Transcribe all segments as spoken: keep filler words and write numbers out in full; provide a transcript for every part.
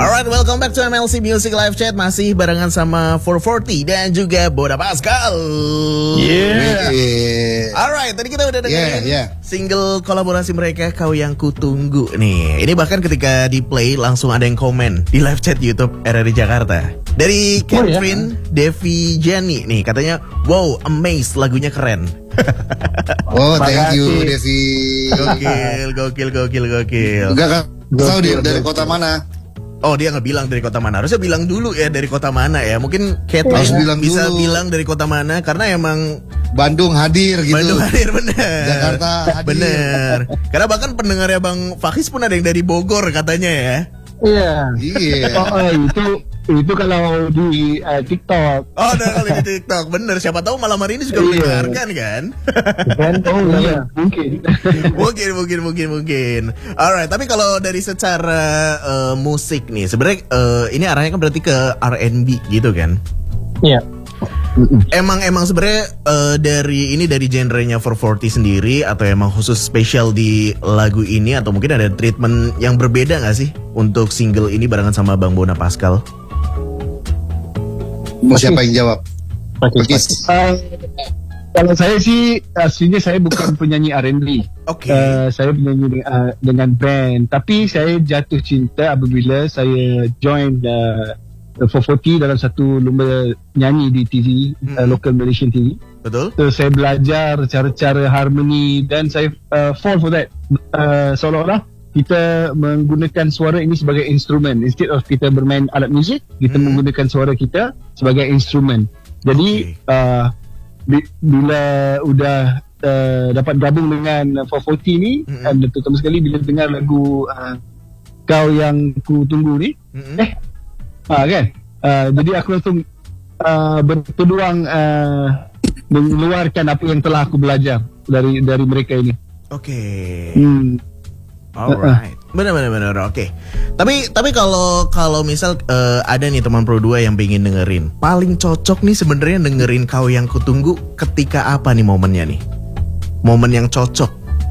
Alright, welcome back to M L C Music Live Chat. Masih barengan sama four forty dan juga Bona Pascal. Yeah. yeah. Alright, tadi kita udah dengerin yeah, yeah. single kolaborasi mereka, Kau Yang Kutunggu nih. Ini bahkan ketika di play langsung ada yang komen di live chat YouTube R R I Jakarta. Dari Catherine oh, ya? Devi Jenny nih, katanya, wow, amazed, lagunya keren. Oh, thank you Devi. Gokil, gokil, gokil, gokil. Enggak kan? Tahu dia dari kota mana? Oh, dia nggak bilang dari kota mana. Harusnya bilang dulu ya dari kota mana ya. Mungkin Catherine ya, bilang bisa dulu. bilang dari kota mana karena emang Bandung hadir gitu. Bandung hadir bener. Jakarta hadir. Bener. Karena bahkan pendengarnya Bang Fakis pun ada yang dari Bogor katanya ya. Iya. Iya. Oh, oh, itu itu kalau di uh, TikTok. Oh, udah kali di TikTok. Bener. Siapa tahu malam hari ini juga mendengarkan kan? Kan? Oh iya, mungkin. mungkin, mungkin, mungkin, mungkin. Alright, tapi kalau dari secara uh, musik nih, sebenarnya uh, ini arahnya kan berarti ke R and B gitu kan? Iya. Emang emang sebenarnya uh, dari ini dari genrenya four forty sendiri atau emang khusus spesial di lagu ini atau mungkin ada treatment yang berbeda nggak sih untuk single ini barengan sama Bang Bona Pascal? Mau siapa yang jawab? Pakis. Uh, kalau saya sih aslinya saya bukan penyanyi R and B. Oke. Okay. Uh, saya penyanyi uh, dengan band, tapi saya jatuh cinta apabila saya join uh, four forty dalam satu lomba nyanyi di T V, hmm. uh, local Malaysian T V. Betul. So saya belajar cara-cara harmoni dan saya uh, fall for that. Uh, seolah-olah kita menggunakan suara ini sebagai instrumen. Instead of kita bermain alat muzik, kita hmm. menggunakan suara kita sebagai instrumen. Jadi okay. uh, bila udah uh, dapat gabung dengan four forty ni, hmm. dan terutama sekali bila dengar lagu uh, Kau Yang Kutunggu ni, hmm. eh Ah kan, uh, jadi aku langsung uh, berpeluang uh, mengeluarkan apa yang telah aku belajar dari dari mereka ini. Oke. Okay. Hmm. Alright. Benar-benar benar. Oke. Okay. Tapi tapi kalau kalau misal uh, ada nih teman Pro dua yang pengen dengerin, paling cocok nih sebenarnya dengerin Kau Yang Kutunggu ketika apa nih momennya nih? Momen yang cocok.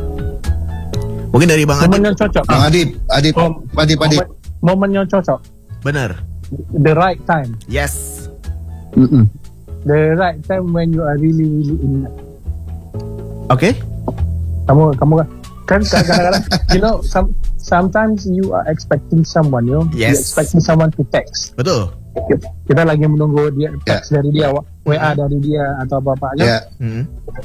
Mungkin dari Bang Adib. Momen yang cocok. Bang Adib, Adib, Adib, Adib. Momen yang cocok. Benar. The right time. Yes. Mm-mm. The right time when you are really really in. Oke. Okay. Kamu kamu kan kadang-kadang you know some, sometimes you are expecting someone, you know, yes. you expecting someone to text. Betul. Kita lagi menunggu dia text yeah. dari dia, W A dari dia atau apa-apa kan. Yeah. Mm-hmm.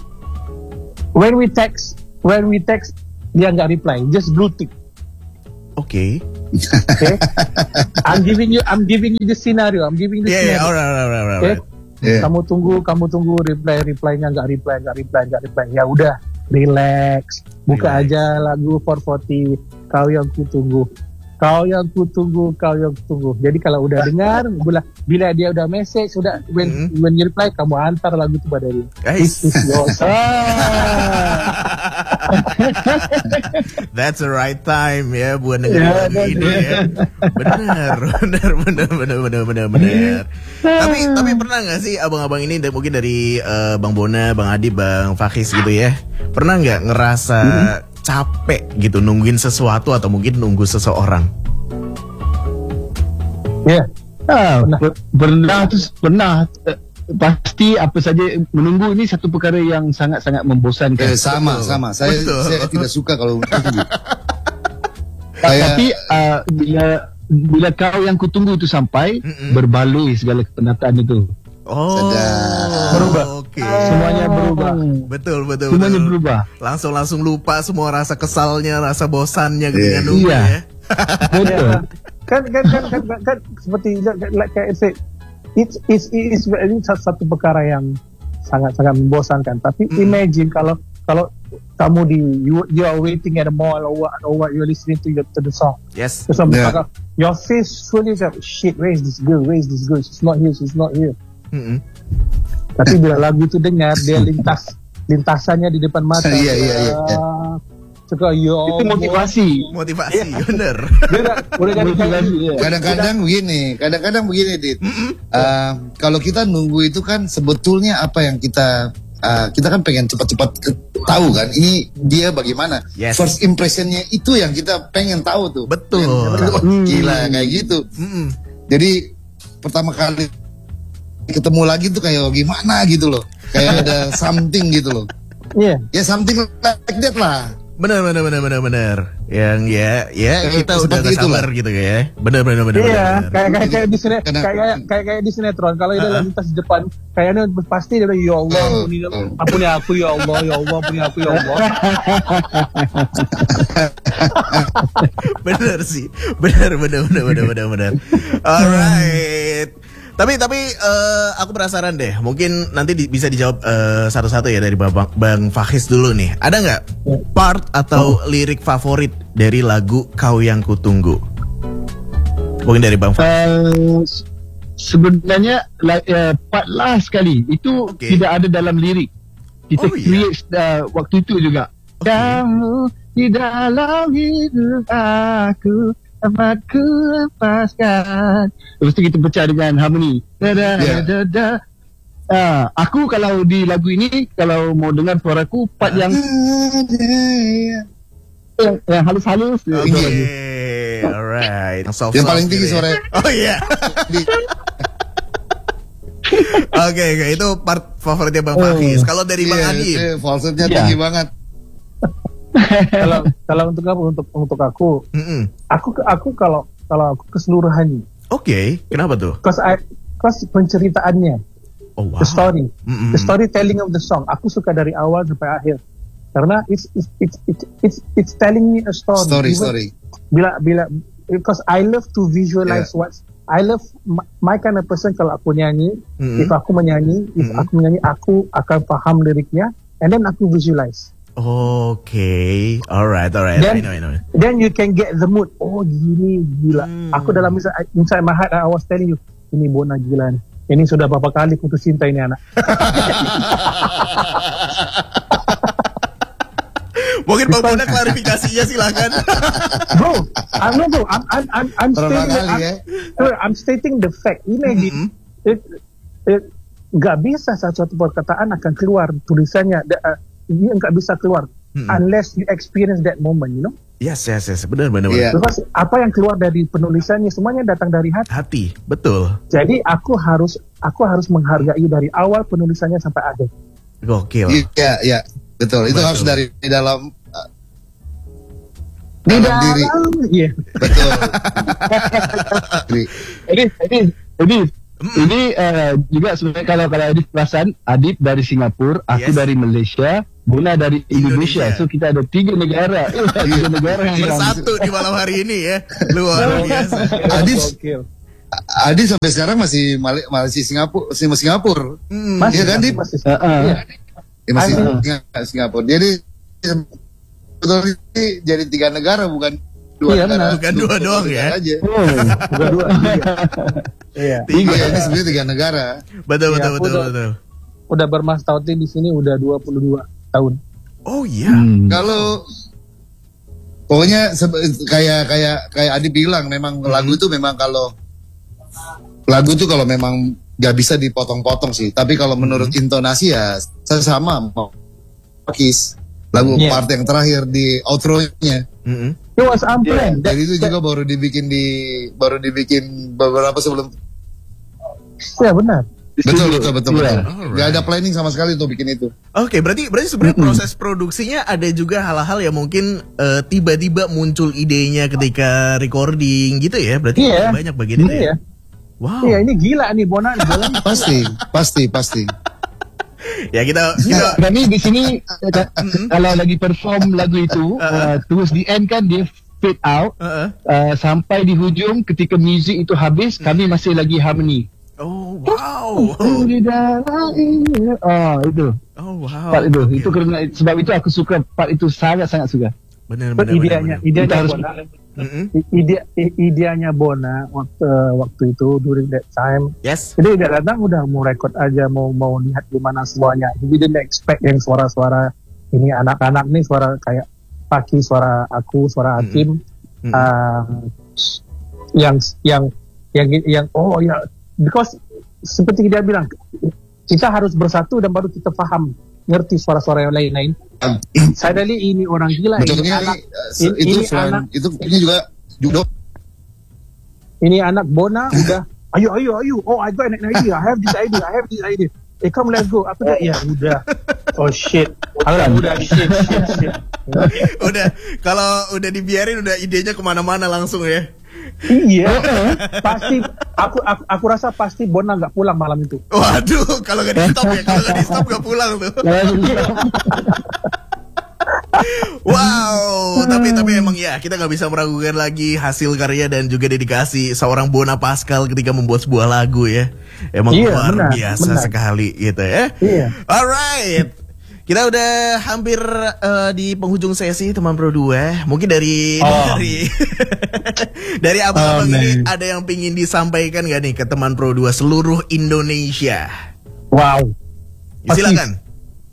When we text, when we text dia nggak reply, just blue tick. Oke. Okay. Okay. I'm giving you, I'm giving you the scenario. I'm giving you the yeah, scenario. Yeah, alright, alright, alright. Okay. Yeah. Kamu tunggu, kamu tunggu reply, reply-nya nggak reply, nggak reply, nggak reply. Ya udah, relax. Buka relax. Aja lagu four forty. Kau Yang Kutunggu. Kau Yang Kutunggu, Kau Yang Kutunggu. Jadi kalau udah dengar, bila, bila dia udah message, sudah when mm-hmm. when you reply, kamu antar lagu itu pada dia. Guys. This is your song. That's the right time ya buat dengerin yeah, lagu ini ya. Benar, benar, benar, benar, benar, benar, benar. tapi tapi pernah nggak sih abang-abang ini mungkin dari uh, Bang Bona, Bang Adib, Bang Fakis gitu ya, pernah nggak ngerasa hmm. capek gitu nungguin sesuatu atau mungkin nunggu seseorang? Ya, yeah. ah, pernah, pernah, terus pernah. Pasti apa saja menunggu ini satu perkara yang sangat-sangat membosankan. Eh, sama, Betul. sama. Saya, saya tidak suka kalau menunggu. Tapi uh, bila bila Kau Yang Kutunggu itu sampai, mm-mm. berbaloi segala kepenatan itu. Oh, Sedang. berubah. Okay. Semuanya berubah. Betul, betul, Semuanya betul. berubah. Langsung langsung lupa semua rasa kesalnya, rasa bosannya ketika yeah. nunggu iya. ya. Betul. kan, kan, kan, kan, kan, kan, seperti like I said, It's, it's, it's, ini satu perkara yang sangat-sangat membosankan. Tapi mm. imagine kalau kalau kamu di you, you are waiting at the mall or what, or what you're listening to, your, to the song. Yes. So yeah. Your face fully like, shit, where is this girl? Where is this girl? She's not here. She's not here. Mm-hmm. Tapi bila lagu itu dengar, dia lintas lintasannya di depan mata. Iya iya iya. Itu motivasi, motivasi, yeah. Bener. Kadang-kadang begini, kadang-kadang begini, Dit. Uh, kalau kita nunggu itu kan sebetulnya apa yang kita uh, kita kan pengen cepat-cepat ke- tahu kan ini dia bagaimana. Yes. First impressionnya itu yang kita pengen tahu tuh. Betul. Wah, gila kayak gitu. Mm-mm. Jadi pertama kali ketemu lagi tuh kayak gimana gitu loh. Kayak ada something gitu loh. Iya. Ya something like that lah. Benar benar benar benar benar. Yang ya ya Eh, kita udah seperti gak sabar itulah. gitu ya. Benar benar benar. Iya, benar. kayak kayak kayak di sinetron, Karena- kayak kayak kayak kayak di sinetron. Kalau dia Uh-uh. lagi lintas di depan, kayaknya pasti dia bilang, ya Allah, Uh, ampuni, uh. ampuni aku ya Allah, ya Allah, ampuni aku ya Allah. Benar sih. Benar benar benar benar benar benar. Alright. Tapi tapi eh, aku penasaran deh. Mungkin nanti di- bisa dijawab eh, satu-satu ya dari Bang, Bang Fahis dulu nih. Ada nggak part atau lirik favorit dari lagu Kau Yang Kutunggu? Mungkin dari Bang Fahis. Uh, se- sebenarnya like, uh, part last sekali itu Okay. tidak ada dalam lirik. Kita Oh, iya. create uh, waktu itu juga. Okay. Kamu di dalam hidup aku dapat ku lepaskan. Lepas tu kita pecah dengan harmoni. Da da Yeah. da da. Ah, aku kalau di lagu ini kalau mau dengar suaraku part yang yang, yang halus-halus. Oke, itu lagi. alright. Yang soft Yang paling tinggi gitu ya. suaranya. Oh iya. Di- Oke, oke, itu part favoritnya Bang Fahis. Kalau dari Bang Iya, Adib, iya, falsetnya Iya. tinggi banget. Kalau kalau untuk aku untuk untuk aku, Mm-mm. aku aku kalau kalau aku keseluruhannya, Oke, kenapa tuh? cause I cause penceritaannya, Oh wow. the story, Mm-mm. the storytelling of the song, aku suka dari awal sampai akhir. Karena it's it's it's it's it's, it's telling me a story. Story, Even- story. Bila bila because I love to visualize Yeah. what I love my, my kind of person. Kalau aku nyanyi, Mm-mm. if aku menyanyi, if Mm-mm. aku menyanyi, aku akan paham liriknya, and then aku visualize. Oke, alright, alright. I Then- know, I know. Then you can get the mood. Oh gini gila. Hmm. Aku dalam inside, inside my heart I was telling you, ini Bona gila nih. Ini sudah berapa kali putus cinta ini anak. Mungkin Bang Bona klarifikasinya silakan. Bro, I'm no bro. I'm I'm I'm, I'm Berapa stating kali I'm, ya? Sir, I'm stating the fact. Ini Mm-mm. it, it, nggak bisa satu perkataan akan keluar tulisannya. Da- uh, dia nggak bisa keluar Mm-mm. unless you experience that moment, you know. Yes, yes, yes. Benar, benar, Iya. benar. Because apa yang keluar dari penulisannya semuanya datang dari hati. Hati, betul. Jadi aku harus aku harus menghargai dari awal penulisannya sampai akhir. Gokil. Iya, iya, betul. Itu Betul. harus dari di dalam uh, Di dalam diri. iya. Betul. Diri. Ini ini ini ini uh, juga sebenarnya kalau kalau Adib perasan, Adib dari Singapura, aku Yes. dari Malaysia, Bona dari Indonesia. Indonesia. So kita ada tiga negara, tiga negara yang Bersatu di malam hari ini ya. Luar biasa. Adib, Gokil. Adi sampai sekarang masih Mali- masih Singapura, masih Singapura. Hmm. Masih Iya kan, Dip? masih. Uh, uh. Iya. Ya, masih Aduh. Singa- Singapura. Jadi betul ini jadi tiga negara bukan dua Iya, negara. benar. Bukan dua doang ya. negara Aja. Oh, Bukan dua, tiga. Iya. Tiga, ini sebenarnya tiga negara. Betul, Iya, betul, aku betul, udah- betul. Udah bermastautin di sini udah dua puluh dua tahun. Oh iya. Hmm. Kalau pokoknya sebe- kayak kayak kayak Adi bilang memang Hmm. lagu itu memang kalau lagu itu kalau memang gak bisa dipotong-potong sih. Tapi kalau menurut Hmm. intonasi ya saya sama mau Kiss. Lagu Yeah. part yang terakhir di outro-nya. Mm-mm. It was unplanned. Jadi itu juga baru dibikin di baru dibikin beberapa sebelum. Ya benar. Betul betul betul betul. Iya. Alright. Gak ada planning sama sekali untuk bikin itu. Oke, berarti berarti sebenarnya proses produksinya ada juga hal-hal yang mungkin eh, tiba-tiba muncul idenya ketika recording gitu ya. Berarti Iya. banyak bagian itu ya. Iya. Wow. Iya ini gila nih Bona. Bona. Pasti pasti pasti. Ya kita kita Kami di sini eh, kalau lagi perform lagu itu, uh, towards the end kan dia fade out. uh-uh. Uh, sampai di hujung ketika music itu habis, kami masih lagi harmony. Oh, wow. Oh, di dalam ini. Oh, itu. Oh, wow. Part itu. Oke. Itu kerana sebab itu aku suka part itu sangat-sangat suka. Benar, But benar, benar. ideanya, benar. ideanya Kita harus- Bona. Mm-mm. I- ide i- ideanya Bona waktu waktu itu during that time. Yes. Jadi dia datang udah mau record aja, mau mau lihat gimana semuanya. Jadi dia nggak expect yang suara-suara ini anak-anak nih suara kayak Paki, suara aku, suara Hakim, Mm-mm. ah, yang yang yang yang oh ya, because seperti dia bilang kita harus bersatu dan baru kita paham ngerti suara-suara yang lain-lain. Suddenly ini orang gila. Betul, ini ini, anak, ini, ini, itu ini selain anak, itu ini juga judo. ini anak Bona udah. Ayo, ayo, ayo. Oh, I got an idea. I have this idea. I have this idea. Eh, come, let's go. Apa dah? Ya, udah. Oh, shit. Udah, udah, shit, shit, shit. Udah, kalau udah dibiarin udah idenya kemana-mana langsung ya. Iya. Pasti, aku, aku, aku rasa pasti Bona nggak pulang malam itu. Waduh, kalau nggak di stop ya, kalau nggak di stop nggak pulang tuh. Wow, tapi tapi emang ya kita nggak bisa meragukan lagi hasil karya dan juga dedikasi seorang Bona Pascal ketika membuat sebuah lagu ya. Emang Iya, luar benar, biasa benar. sekali gitu ya. Iya. Alright, kita udah hampir uh, di penghujung sesi teman Pro dua. Mungkin dari Oh. dari dari abang-abang Oh, ini man. ada yang pingin disampaikan gak nih ke teman Pro dua seluruh Indonesia? Wow. Silakan.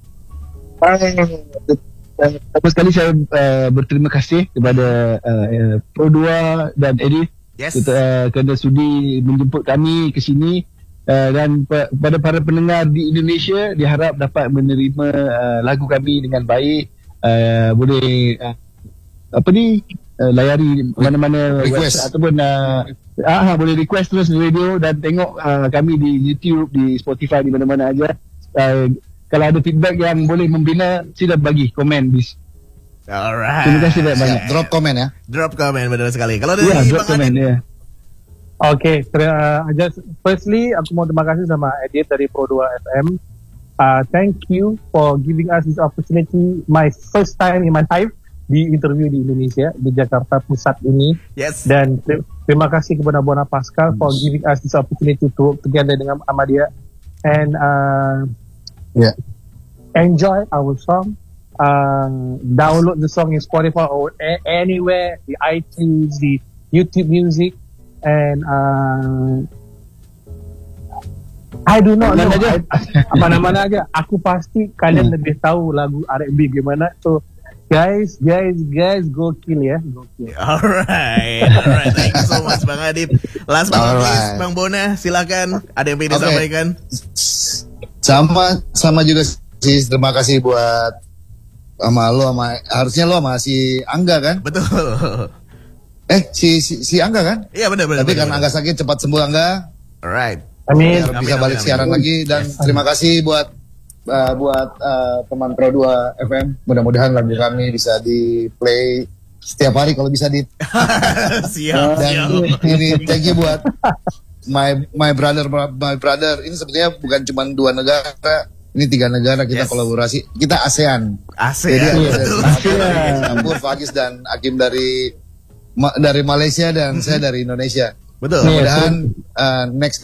Pertama sekali saya uh, berterima kasih kepada uh, uh, Pro dua dan Eddie Yes. uh, kerana sudi menjemput kami ke sini, uh, dan pe- pada para pendengar di Indonesia diharap dapat menerima uh, lagu kami dengan baik. Uh, boleh uh, apa ni uh, layari mana-mana Request. website ataupun uh, ah, boleh request terus di radio dan tengok uh, kami di YouTube, di Spotify, di mana-mana aja. Uh, kalau ada feedback yang boleh membina, sila bagi komen di. Alright. Terima kasih banyak. Drop komen ya. Drop comment benar sekali. Kalau dari Ya, drop Bang komen Adit, ya. Oke, uh, just firstly aku mau terima kasih sama Edit dari Pro dua F M. Uh, thank you for giving us this opportunity, my first time in my life di interview di Indonesia, di Jakarta Pusat ini. yes. Dan ter- terima kasih kepada Bona Pascal for giving us this opportunity to work together dengan Ahmadiyah. And uh, Ya. enjoy our song. Uh, download the song in Spotify or a- anywhere, the iTunes, the YouTube Music, and uh, I do not know. Mana aja? I- Mana-mana aja. Aku pasti kalian lebih tahu lagu R and B gimana. So guys, guys, guys, go kill ya, go kill. Alright, alright. Thank you so much Bang Adit. Last but not least, Alright. Bang Bona, silakan. Ada yang ingin Oke. disampaikan? Sama sama juga sih, terima kasih buat sama lo, sama harusnya lo sama si Angga kan? Betul. Eh si si, si Angga kan? Iya benar benar. Tapi benar, kan benar. Angga sakit, cepat sembuh Angga. Alright. Amin. Biar Amin, bisa amin, balik amin. siaran lagi, dan terima kasih buat uh, buat uh, teman Pro dua F M. Mudah-mudahan lagu kami bisa di play setiap hari kalau bisa di. Siap, Dan siap. ini thank you buat my my brother my brother. Ini sebetulnya bukan cuma dua negara, ini tiga negara kita Yes. kolaborasi. Kita ASEAN. Asik Jadi ya. ada Betul. Campur, Fagis dan Hakim dari Ma- dari Malaysia dan saya dari Indonesia. Betul. Mudah-mudahan uh, next